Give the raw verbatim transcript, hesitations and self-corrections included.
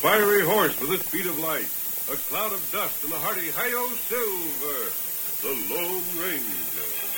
fiery horse with the speed of light, a cloud of dust, and a hearty hi-yo Silver, the Lone Ranger.